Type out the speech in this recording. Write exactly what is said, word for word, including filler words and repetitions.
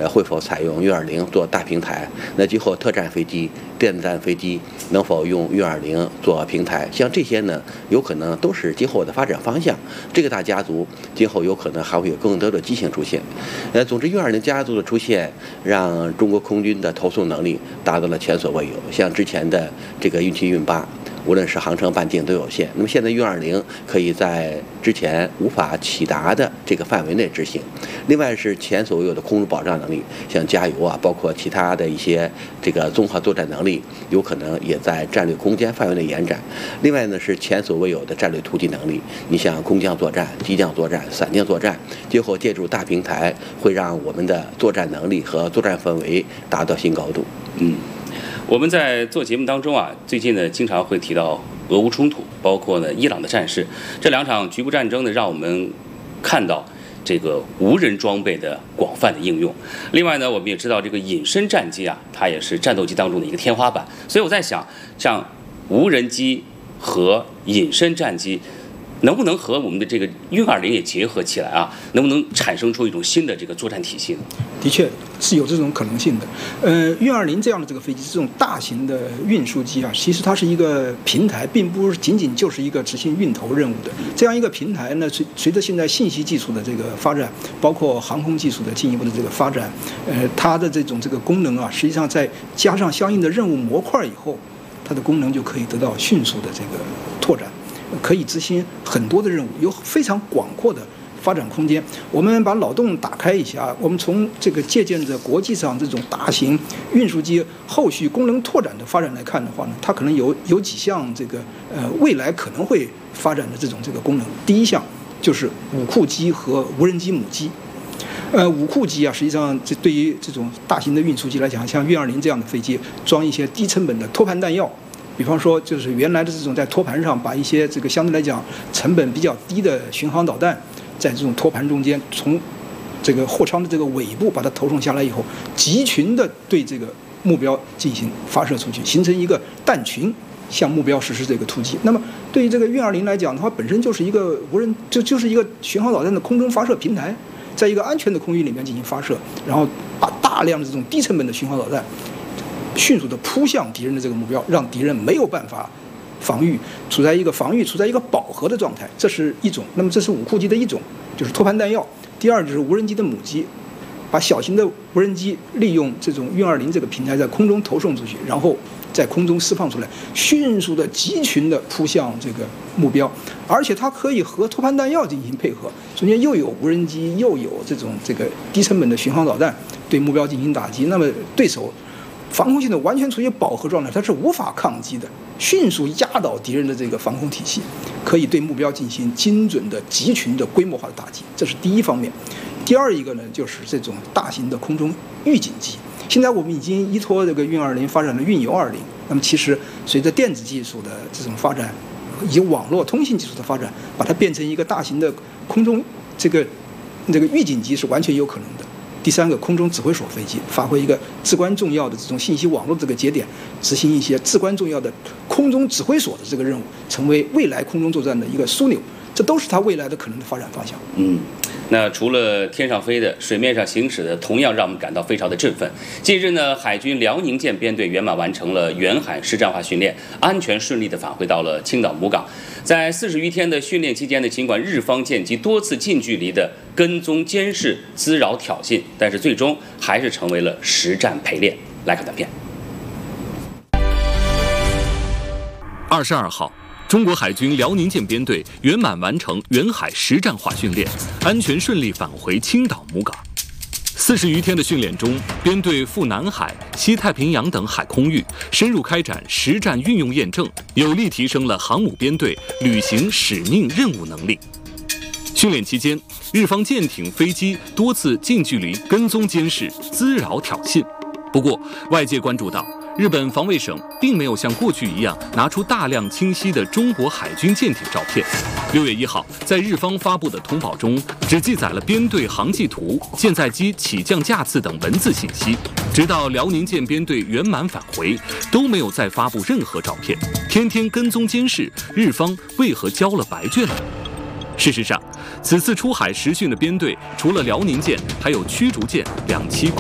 呃会否采用运二零做大平台？那今后特战飞机、电子战飞机能否用运二零做平台？像这些呢，有可能都是今后的发展方向。这个大家族今后有可能还会有更多的机型出现。呃，总之，运二零家族的出现，让中国空军的投送能力达到了前所未有。像之前的这个运七、运八，无论是航程、半径都有限。那么现在运二零可以在之前无法起达的这个范围内执行。另外是前所未有的空中保障能力，像加油啊，包括其他的一些这个综合作战能力，有可能也在战略空间范围内延展。另外呢是前所未有的战略突击能力，你像空降作战、机降作战、伞降作战，今后借助大平台，会让我们的作战能力和作战氛围达到新高度。 嗯。我们在做节目当中啊，最近呢经常会提到俄乌冲突，包括呢伊朗的战事，这两场局部战争呢，让我们看到这个无人装备的广泛的应用。另外呢，我们也知道这个隐身战机啊，它也是战斗机当中的一个天花板。所以我在想，像无人机和隐身战机，能不能和我们的这个运二零也结合起来啊？能不能产生出一种新的这个作战体系呢？ 的确是有这种可能性的。呃，运二零这样的这个飞机，这种大型的运输机啊，其实它是一个平台，并不仅仅就是一个执行运头任务的。这样一个平台呢，随随着现在信息技术的这个发展，包括航空技术的进一步的这个发展，呃，它的这种这个功能啊，实际上在加上相应的任务模块以后，它的功能就可以得到迅速的这个拓展。可以执行很多的任务，有非常广阔的发展空间。我们把脑洞打开一下，我们从这个借鉴着国际上这种大型运输机后续功能拓展的发展来看的话呢，它可能有有几项这个呃未来可能会发展的这种这个功能。第一项就是五库机和无人机母机。呃，五库机啊，实际上这对于这种大型的运输机来讲，像运二零这样的飞机，装一些低成本的托盘弹药。比方说，就是原来的这种在托盘上把一些这个相对来讲成本比较低的巡航导弹，在这种托盘中间，从这个货舱的这个尾部把它投送下来以后，集群的对这个目标进行发射出去，形成一个弹群，向目标实施这个突击。那么对于这个运二零来讲，它本身就是一个无人，就就是一个巡航导弹的空中发射平台，在一个安全的空域里面进行发射，然后把大量的这种低成本的巡航导弹迅速地扑向敌人的这个目标，让敌人没有办法防御，处在一个防御、处在一个饱和的状态，这是一种。那么这是五库机的一种，就是托盘弹药。第二就是无人机的母机，把小型的无人机利用这种运二零这个平台在空中投送出去，然后在空中释放出来，迅速的集群的扑向这个目标，而且它可以和托盘弹药进行配合，中间又有无人机，又有这种这个低成本的巡航导弹对目标进行打击。那么对手防空系统完全处于饱和状态，它是无法抗击的，迅速压倒敌人的这个防空体系，可以对目标进行精准的集群的规模化的打击，这是第一方面。第二一个呢，就是这种大型的空中预警机。现在我们已经依托这个运二零发展了运油二零，那么其实随着电子技术的这种发展，以及网络通信技术的发展，把它变成一个大型的空中这个这个预警机是完全有可能的。第三个，空中指挥所飞机发挥一个至关重要的这种信息网络这个节点，执行一些至关重要的空中指挥所的这个任务，成为未来空中作战的一个枢纽，这都是它未来的可能的发展方向。 嗯，那除了天上飞的，水面上行驶的，同样让我们感到非常的振奋。近日呢，海军辽宁舰编队圆满完成了远海实战化训练，安全顺利地返回到了青岛母港。在四十余天的训练期间呢，尽管日方舰机多次近距离的跟踪监视、滋扰挑衅，但是最终还是成为了实战陪练。来看短片。 二十二号，中国海军辽宁舰编队圆满完成远海实战化训练，安全顺利返回青岛母港。四十余天的训练中，编队赴南海、西太平洋等海空域，深入开展实战运用验证，有力提升了航母编队履行使命任务能力。训练期间，日方舰艇、飞机多次近距离跟踪监视、滋扰挑衅。不过，外界关注到，日本防卫省并没有像过去一样拿出大量清晰的中国海军舰艇照片。六月一号，在日方发布的通报中，只记载了编队航迹图、舰载机起降架次等文字信息。直到辽宁舰编队圆满返回，都没有再发布任何照片。天天跟踪监视，日方为何交了白卷呢？事实上，此次出海实训的编队，除了辽宁舰，还有驱逐舰两栖。